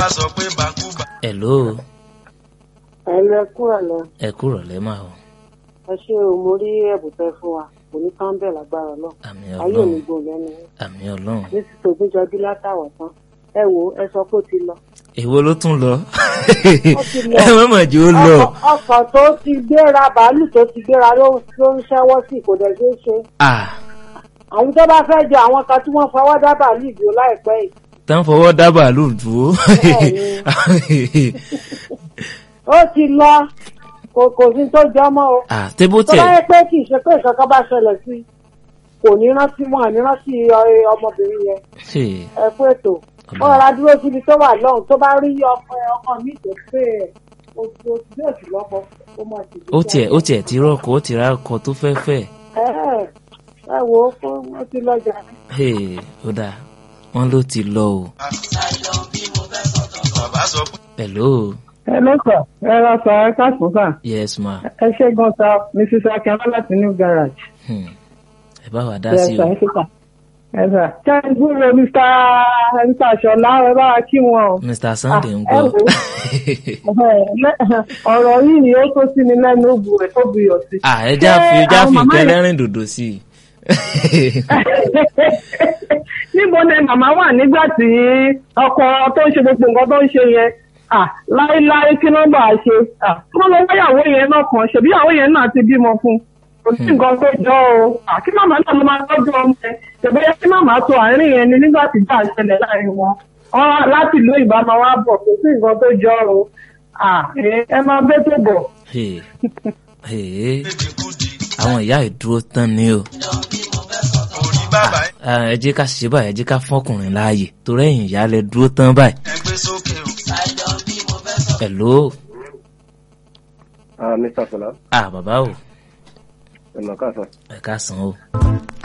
wá sọ pé bàkúbà. Hello. Hello, ẹ kúrọ̀lẹ́. Ẹ kúrọ̀lẹ́ máa o. Ẹ ṣé o, mo rí ẹ̀bùtẹ́ fún wa, kò ní kán bẹ̀ lágbára náà. Àmì Ayé ò ní Ọlọ́run. gbò lẹ́nu. Àmì Ọlọ́run. Ní ti tòbí jọjú látàwọ̀ tán. Ẹ wo, ẹ sọ pé ó ti lọ. Èwo ló tún lọ? Ó ti lọ. Ẹ má mà jẹ́ ó lọ. Ọkọ̀ tó ti gbéra, bàálù tó ti gbéra ló ń ṣẹ́wọ́ sí kò dẹ̀ ṣeé ṣe. Àwọn tó bá fẹ́ jẹ àwọn kan tí wọ́n fọwọ́ dá bàálù ìdúró láìpẹ́ yìí. Tán fọwọ́ dá bàálù dúró. Ó ti lọ, kò sí tó jọ mọ́ o. Tébó Tó tiẹ̀. bá yẹ pé kì í ṣe pé ìkankan bá ṣẹlẹ̀ sí, kò ní rántí wọn, ní rántí ọmọbìnrin yẹn. Ẹ kú ètò. Ó rọra dúró síbi tó wà lọ́hùn tó bá rí ọkọ mi tó pé oṣù yóò sì lọ́kọ ó mọ̀ sí. Ó tiẹ̀ ti rọ́kọ, ó ti ra ọkọ tó fẹ́ fẹ́. Ẹ wo wọ́n ti lọ́jà. Ó dáa, wọ́n ló ti lọ o. Hello. Hello sir, ẹ ra sọ ẹ káàsùn sà. Yes ma. Ẹ ṣé gan sa Mrs. Akínọlá láti New Garage. Ẹ bá wa dá sí o. Ẹ sà ṣe ń gbúrò Mr. Ṣọlá ẹ bá wa kí wọn o. Mr. Sunday ń gbọ́. Ọ̀rọ̀ yìí ni ó tó sí mi lẹ́nu ó bu ẹ̀ tó buyọ̀ sí. Ẹja fi kẹlẹ́rìn dòdò sí i. Níbo ni màmá wà nígbà tí ọkọ tó ń ṣe gbogbo nǹkan tó ń ṣe yẹn? Láéláé kí ló bá a ṣe? Kó ló wáyàwó yẹn náà kàn ṣe bí ìyàwó yẹn náà ti bímọ fún. Kò sí nǹkan tó jọ o. Kí màmá náà ló máa tọ́jú ọmọ ẹ̀. Ṣèbéyẹ kí màmá tó àárín yẹn ni nígbà tí ìjà ṣẹlẹ̀ láàrin wọn. Láti ìlú ìbámu wa bọ̀ kò sí nǹkan tó jọ o. Ẹ máa bẹ́ tó bọ̀. Àwọn ìyá ìdúró tán ni o. Ẹ jẹ́ ká ṣe báyìí, ẹ jẹ́ ká fọ́kùnrin láàyè torí ẹ̀yìn ìyá lẹ dúró tán báyìí. Hello. Mr. Sola. Bàbá o. Ẹ mọ̀ káàsán. Ẹ káàsán o.